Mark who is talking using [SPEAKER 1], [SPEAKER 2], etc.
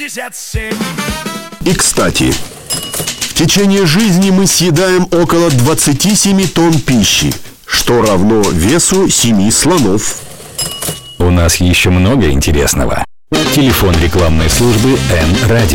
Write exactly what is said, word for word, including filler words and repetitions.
[SPEAKER 1] И, кстати, в течение жизни мы съедаем около двадцати семи тонн пищи, что равно весу семи слонов.
[SPEAKER 2] У нас еще много интересного. Телефон рекламной службы Эн Радио.